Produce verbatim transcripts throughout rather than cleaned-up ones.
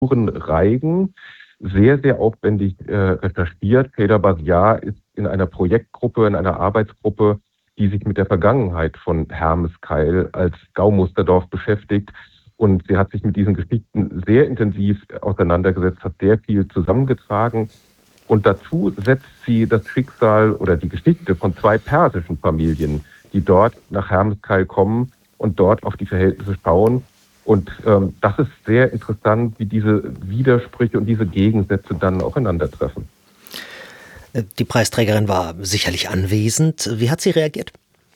Reigen, sehr, sehr aufwendig äh, recherchiert. Sheyda Basiar ist in einer Projektgruppe, in einer Arbeitsgruppe, die sich mit der Vergangenheit von Hermeskeil als Gaumusterdorf beschäftigt. Und sie hat sich mit diesen Geschichten sehr intensiv auseinandergesetzt, hat sehr viel zusammengetragen. Und dazu setzt sie das Schicksal oder die Geschichte von zwei persischen Familien, die dort nach Hermeskeil kommen und dort auf die Verhältnisse schauen. Und ähm, das ist sehr interessant, wie diese Widersprüche und diese Gegensätze dann aufeinandertreffen. Die Preisträgerin war sicherlich anwesend. Wie hat sie reagiert?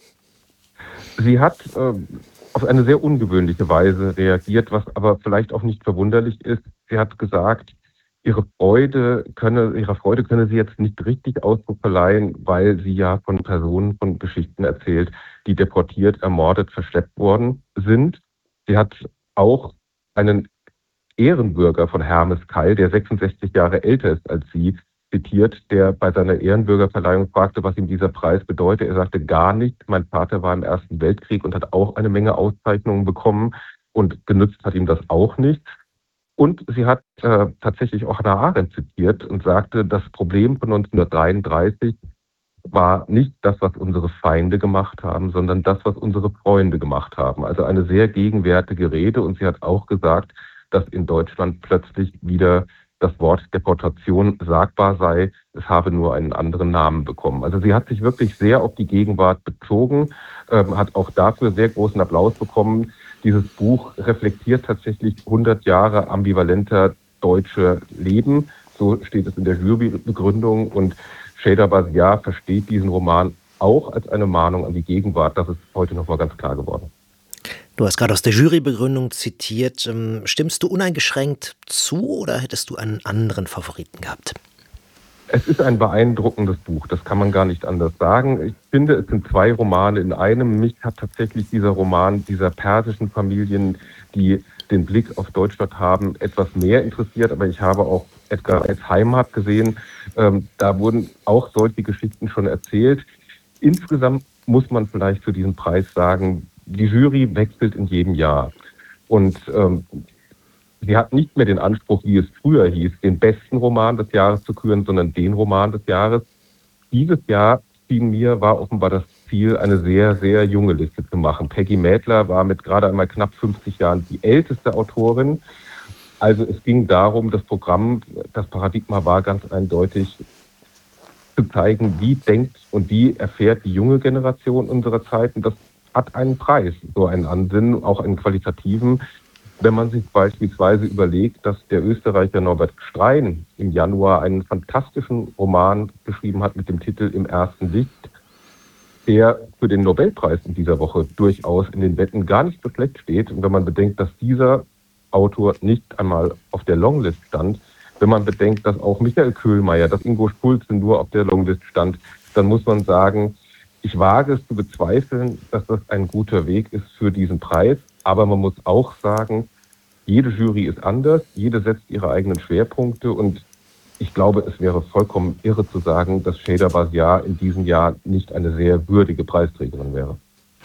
Sie hat äh, auf eine sehr ungewöhnliche Weise reagiert, was aber vielleicht auch nicht verwunderlich ist. Sie hat gesagt, ihre Freude könne, ihrer Freude könne sie jetzt nicht richtig Ausdruck verleihen, weil sie ja von Personen, von Geschichten erzählt, die deportiert, ermordet, verschleppt worden sind. Sie hat auch einen Ehrenbürger von Hermeskeil, der sechsundsechzig Jahre älter ist als sie, zitiert, der bei seiner Ehrenbürgerverleihung fragte, was ihm dieser Preis bedeutet. Er sagte gar nicht. Mein Vater war im Ersten Weltkrieg und hat auch eine Menge Auszeichnungen bekommen und genützt hat ihm das auch nicht. Und sie hat äh, tatsächlich auch Hannah Arendt zitiert und sagte, das Problem von neunzehnhundertdreiunddreißig war nicht das, was unsere Feinde gemacht haben, sondern das, was unsere Freunde gemacht haben. Also eine sehr gegenwärtige Rede. Und sie hat auch gesagt, dass in Deutschland plötzlich wieder das Wort Deportation sagbar sei. Es habe nur einen anderen Namen bekommen. Also sie hat sich wirklich sehr auf die Gegenwart bezogen, ähm, hat auch dafür sehr großen Applaus bekommen. Dieses Buch reflektiert tatsächlich hundert Jahre ambivalenter deutscher Leben. So steht es in der Jurybegründung. Und Sheyda Basiar versteht diesen Roman auch als eine Mahnung an die Gegenwart. Das ist heute nochmal ganz klar geworden. Du hast gerade aus der Jurybegründung zitiert. Stimmst du uneingeschränkt zu oder hättest du einen anderen Favoriten gehabt? Es ist ein beeindruckendes Buch, das kann man gar nicht anders sagen. Ich finde, es sind zwei Romane in einem. Mich hat tatsächlich dieser Roman dieser persischen Familien, die den Blick auf Deutschland haben, etwas mehr interessiert. Aber ich habe auch Edgar als Heimat gesehen. Ähm, da wurden auch solche Geschichten schon erzählt. Insgesamt muss man vielleicht für diesen Preis sagen, die Jury wechselt in jedem Jahr. Und ähm, sie hat nicht mehr den Anspruch, wie es früher hieß, den besten Roman des Jahres zu küren, sondern den Roman des Jahres. Dieses Jahr, schien mir, war offenbar das Ziel, eine sehr, sehr junge Liste zu machen. Peggy Mädler war mit gerade einmal knapp fünfzig Jahren die älteste Autorin. Also es ging darum, das Programm, das Paradigma war ganz eindeutig, zu zeigen, wie denkt und wie erfährt die junge Generation unserer Zeit. Und das hat einen Preis, so einen Ansinnen, auch einen qualitativen. Wenn man sich beispielsweise überlegt, dass der Österreicher Norbert Strein im Januar einen fantastischen Roman geschrieben hat mit dem Titel Im ersten Licht, der für den Nobelpreis in dieser Woche durchaus in den Wetten gar nicht so schlecht steht. Und wenn man bedenkt, dass dieser Autor nicht einmal auf der Longlist stand, wenn man bedenkt, dass auch Michael Köhlmeier, dass Ingo Schulze nur auf der Longlist stand, dann muss man sagen, ich wage es zu bezweifeln, dass das ein guter Weg ist für diesen Preis. Aber man muss auch sagen, jede Jury ist anders, jede setzt ihre eigenen Schwerpunkte. Und ich glaube, es wäre vollkommen irre zu sagen, dass Sheyda Basiar in diesem Jahr nicht eine sehr würdige Preisträgerin wäre.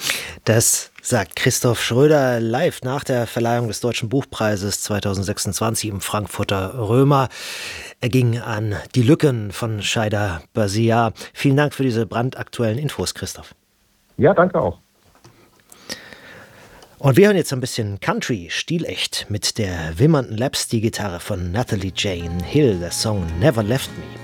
Das sagt Christoph Schröder live nach der Verleihung des Deutschen Buchpreises zweitausendsechsundzwanzig im Frankfurter Römer. Er ging an die Lücken von Sheyda Basiar. Vielen Dank für diese brandaktuellen Infos, Christoph. Ja, danke auch. Und wir hören jetzt ein bisschen Country, stilecht, mit der wimmernden Lapsteel-Gitarre von Natalie Jane Hill, der Song Never Left Me.